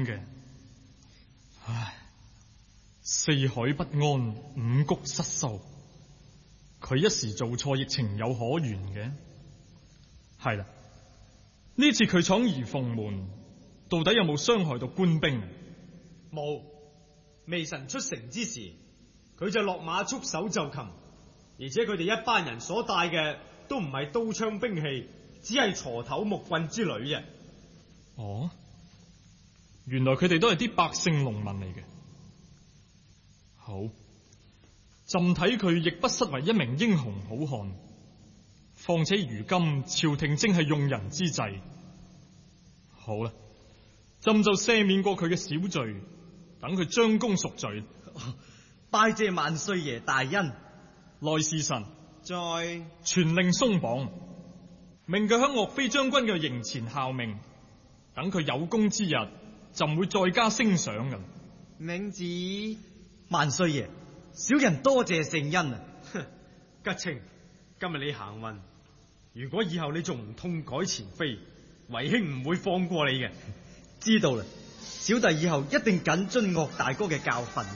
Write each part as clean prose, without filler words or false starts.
嘅。唉，四海不安，五穀失收，佢一時做錯亦情有可原嘅。係啦，呢次佢闖移鳳門，到底有冇傷害到官兵？ 冇。微臣出城之時，佢就落馬束手就擒，而且佢哋一班人所帶嘅都唔係刀槍兵器，只係鋤頭木棍之類嘅。 哦，原來佢哋都係啲百姓農民嚟嘅。好，朕睇佢亦不失為一名英雄好漢。況且如今朝廷正係用人之際，好啦，朕就赦免過佢嘅小罪，等佢將功贖罪。 拜謝萬歲爺大恩。 來侍臣在傳令鬆綁，命佢喺岳飛將軍嘅營前效命，等佢有功之日，朕會再加升賞㗎。 領旨。萬歲爺，小人多謝聖恩啊！ 吉清，今日你行運，如果以後你仲唔痛改前非，遺兄唔會放過你嘅。 知道啦，小弟以後一定謹遵岳大哥嘅教訓。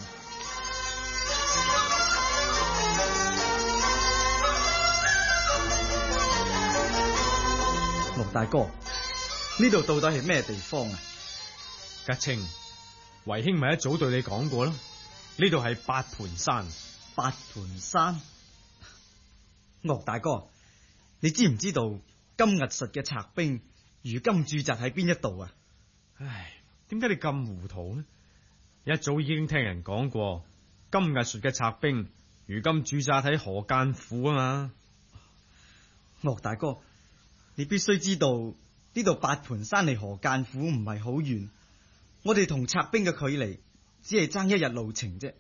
岳大哥，呢度到底係咩地方啊？ 吉清，遺兄咪一早對你講過啦，呢度係八盤山。 八盤山。岳大哥，你知唔知道金屹術嘅賊兵如今駐紮喺邊一度啊？ 唉，點解你咁糊塗呢？一早已經聽人講過，金屹術嘅賊兵如今駐紮喺河間府啊嘛。 岳大哥，你必須知道呢度八盤山離河間府唔係好遠，我哋同賊兵嘅距離只係爭一日路程啫。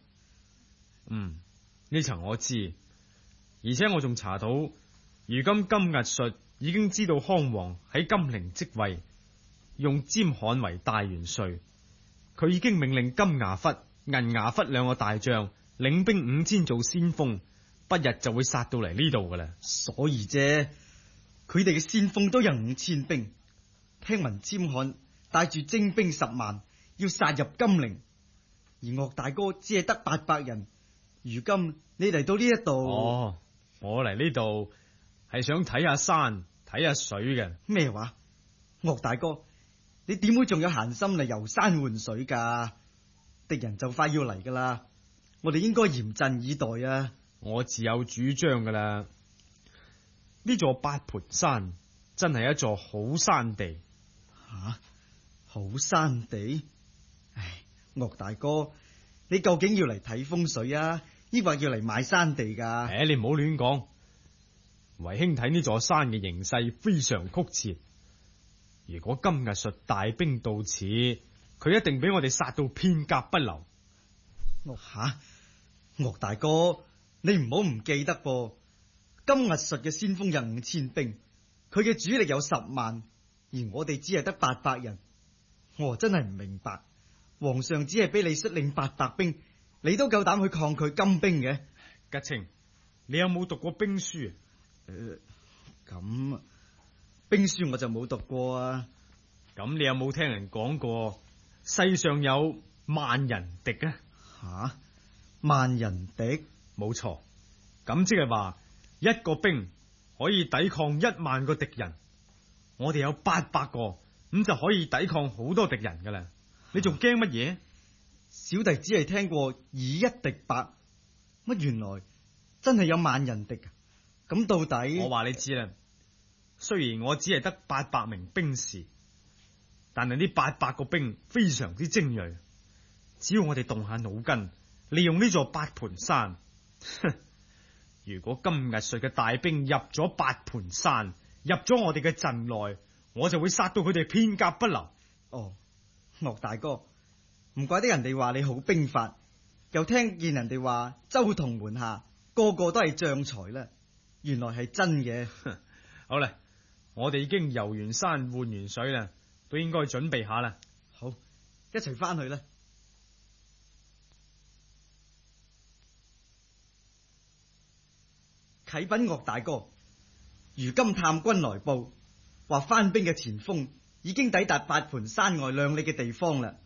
呢層我知，而且我仲查到，如今金屹術已經知道康王喺金陵即位，用尖罕為大元帥，佢已經命令金牙窟、銀牙窟兩個大將領兵5000做先鋒，不日就會殺到嚟呢度噶啦。 所以啫，佢哋嘅先鋒都有5000兵，聽聞尖罕帶住精兵10萬要殺入金陵，而岳大哥只係得800人。如今你嚟到呢一度， 我嚟呢度係想睇下山睇下水嘅。 咩話？岳大哥，你點會仲有閒心嚟遊山玩水噶？敵人就快要嚟噶啦，我哋應該嚴陣以待啊！ 我自有主張噶啦。呢座八盤山真係一座好山地。 吓，好山地？唉，岳大哥，你究竟要嚟睇風水啊，抑或要嚟買山地噶？ 你唔好亂講。為兄睇呢座山嘅形勢非常曲折，如果金屹術大兵到此，佢一定俾我哋殺到片甲不留。 岳大哥，你唔好唔記得噃，金屹術嘅先鋒有5000兵，佢嘅主力有10萬，而我哋只係得800人。我真係唔明白，皇上只係俾你率領800兵，你都夠膽去抗拒金兵嘅？ 吉清，你有冇讀過兵書？ 咁兵書我就冇讀過啊。 咁你有冇聽人講過世上有萬人敵啊？ 吓，萬人敵？ 冇錯，咁即係話一個兵可以抵抗1萬個敵人，我哋有800個，咁就可以抵抗好多敵人噶啦。你仲驚乜嘢？ 小弟只係聽過以一敵百，乜原來真係有萬人敵啊？咁到底？ 我話你知啦，雖然我只係得800名兵士，但係呢800個兵非常之精銳，只要我哋動下腦筋，利用呢座八盤山，如果金屹術嘅大兵入咗八盤山，入咗我哋嘅陣內，我就會殺到佢哋片甲不留。 岳大哥，唔怪得人哋話你好兵法，又聽見人哋話周同門下個個都係將才啦，原來係真嘅。 好啦，我哋已經遊完山換完水啦，都應該準備下啦。 好，一齊翻去啦。啟稟岳大哥，如今探軍來報，話番兵嘅前鋒已經抵達八盤山外亮麗嘅地方啦。